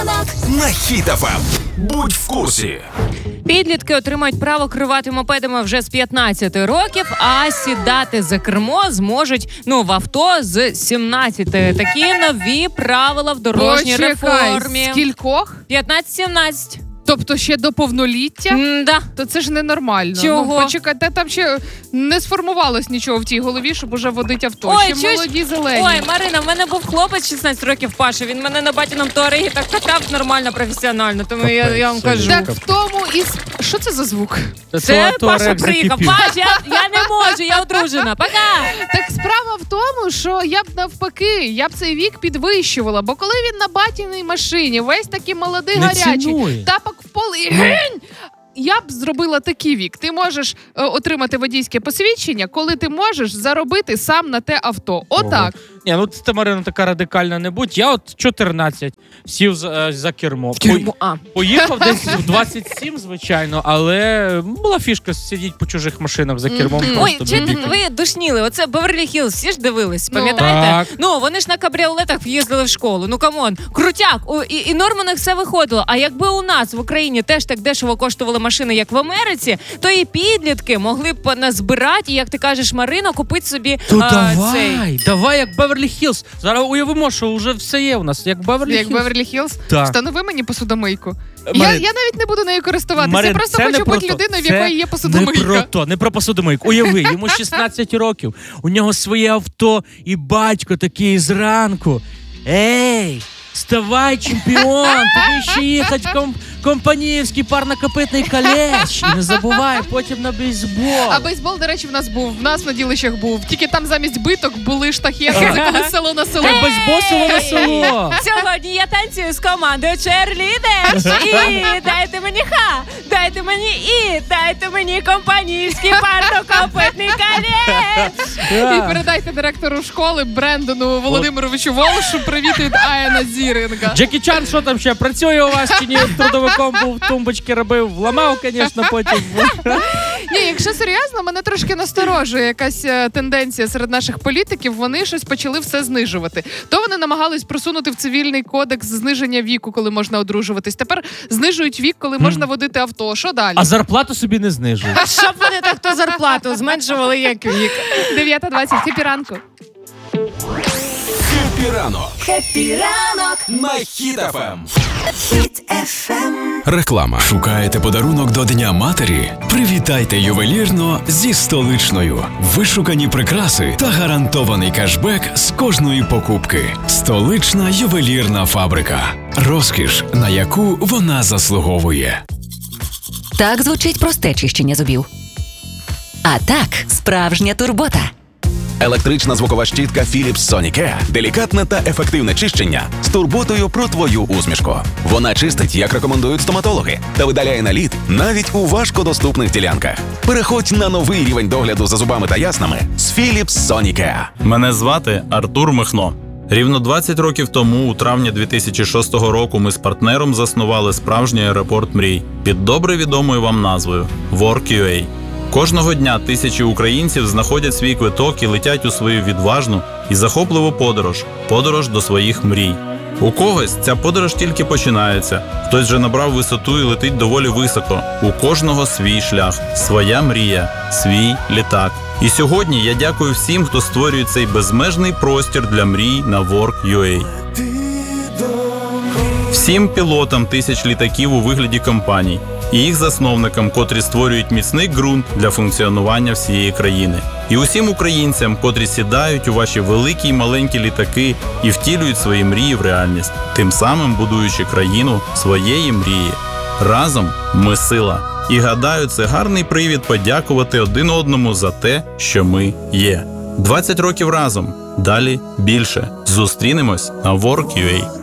На Хіт ФМ. Будь в курсі. Підлітки отримають право керувати мопедами вже з 15 років, а сідати за кермо зможуть, в авто з 17. Такі нові правила в дорожній реформі. З кількох? 15-17. Тобто ще до повноліття? Да. То це ж ненормально. Чого? Почекайте, там ще не сформувалось нічого в тій голові, щоб уже водити авто. Ой, ще чуєш? молоді, зелені. Ой, Марина, в мене був хлопець 16 років, Паша. Він мене на батіному туарегі так катав нормально, професіонально. Тому я вам кажу. Так в тому і... Що це за звук? Це Паша приїхав. Паш, я не можу, я одружена. Пока! Так справа в тому, що я б навпаки, цей вік підвищувала. Бо коли він на батіній машині, весь такий молодий, гарячий, тапок в пол і гень! Я б зробила такий вік. Ти можеш отримати водійське посвідчення, коли ти можеш заробити сам на те авто. Отак. Ні, ти, Марина, така радикальна не будь. Я 14 сів за кермо. Поїхав десь в 27, звичайно, але була фішка сидіти по чужих машинах за кермом. Ой, ви душніли. Оце Беверлі-Хіллз, всі ж дивились, пам'ятаєте? Вони ж на кабріолетах їздили в школу. Камон, крутяк. І норм у них все виходило. А якби у нас в Україні теж так дешево коштували машини, як в Америці, то і підлітки могли б назбирати, і, як ти кажеш, Марина, купити собі Давай, як Беверлі-Хіллз. Зараз уявимо, що вже все є у нас, як Беверлі-Хіллз. Як Беверлі-Хіллз? Так. Встанови мені посудомийку. Я навіть не буду нею користуватися. Марин, я просто хочу бути людиною, в якої є посудомийка. Не про посудомийку. Уяви, йому 16 років, у нього своє авто, і батько такий зранку. Ей, вставай, чемпіон, тобі ще їхати в Компаніївський парнокопитний коледж. І не забувай, потім на бейсбол. А бейсбол, до речі, в нас на ділищах був. Тільки там замість биток були штахети, це коли село на село. Бейсбол село на село. Сьогодні я танцюю з командою Cheerleaders. І дайте мені дайте мені дайте мені Компаніївський парнокопитний коледж. І передайте директору школи Брендону Володимировичу Волошу привіт від Аяна Зіринга. Джекі Чан, що там ще, працює у вас чи ні? Трудовиком був, тумбочки робив, вламав, звісно, потім. Ні, якщо серйозно, мене трошки насторожує якась тенденція серед наших політиків. Вони щось почали все знижувати. То вони намагались просунути в цивільний кодекс зниження віку, коли можна одружуватись. Тепер знижують вік, коли можна водити авто. Що далі? А зарплату собі не знижують. А щоб вони так то зарплату зменшували, як вік. 9:20, хеппі ранку. Хеппі ранок на Хіт ФМ. Хіт ФМ. Реклама. Шукаєте подарунок до Дня матері? Привітайте ювелірно зі Столичною. Вишукані прикраси та гарантований кешбек з кожної покупки. Столична ювелірна фабрика. Розкіш, на яку вона заслуговує. Так звучить просте чищення зубів. А так, справжня турбота. Електрична звукова щітка Philips Sonicare. Делікатне та ефективне чищення з турботою про твою усмішку. Вона чистить, як рекомендують стоматологи, та видаляє наліт навіть у важкодоступних ділянках. Переходь на новий рівень догляду за зубами та яснами з Philips Sonicare. Мене звати Артур Михно. Рівно 20 років тому, у травні 2006 року, ми з партнером заснували справжній аеропорт мрій під добре відомою вам назвою Work.ua. Кожного дня тисячі українців знаходять свій квиток і летять у свою відважну і захопливу подорож до своїх мрій. У когось ця подорож тільки починається, хтось вже набрав висоту і летить доволі високо. У кожного свій шлях, своя мрія, свій літак. І сьогодні я дякую всім, хто створює цей безмежний простір для мрій на Work.ua. Всім пілотам тисяч літаків у вигляді компаній і їх засновникам, котрі створюють міцний ґрунт для функціонування всієї країни. І усім українцям, котрі сідають у ваші великі й маленькі літаки і втілюють свої мрії в реальність, тим самим будуючи країну своєї мрії. Разом ми сила. І гадаю, це гарний привід подякувати один одному за те, що ми є. 20 років разом. Далі більше. Зустрінемось на Work.ua.